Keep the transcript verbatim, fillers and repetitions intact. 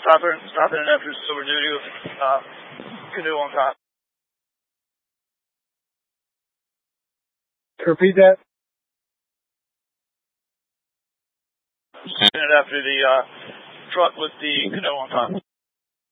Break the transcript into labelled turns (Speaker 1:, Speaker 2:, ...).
Speaker 1: stopping, stopping an after silver duty with uh, canoe on top.
Speaker 2: Repeat that.
Speaker 1: And after the uh, truck with the canoe on top.